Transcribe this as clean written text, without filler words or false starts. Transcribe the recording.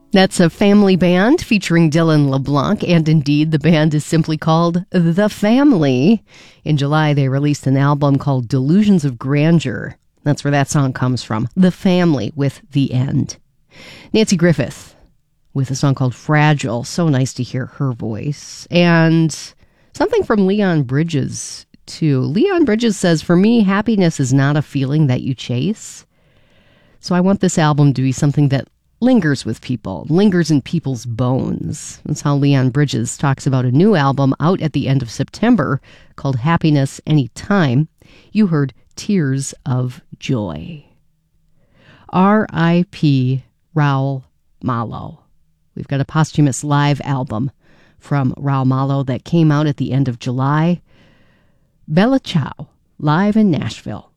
That's a family band featuring Dylan LeBlanc, and indeed the band is simply called The Family. In July, they released an album called Delusions of Grandeur. That's where that song comes from. The Family with The End. Nancy Griffith with a song called Fragile. So nice to hear her voice. And something from Leon Bridges, too. Leon Bridges says, "For me, happiness is not a feeling that you chase. So I want this album to be something that lingers with people, lingers in people's bones." That's how Leon Bridges talks about a new album out at the end of September called Happiness Anytime. You heard Tears of Joy. R.I.P. Raul Malo. We've got a posthumous live album from Raul Malo that came out at the end of July. Bella Ciao, live in Nashville.